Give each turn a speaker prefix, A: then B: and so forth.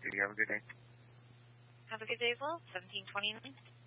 A: You have a good day.
B: Have a good day as well. 1729.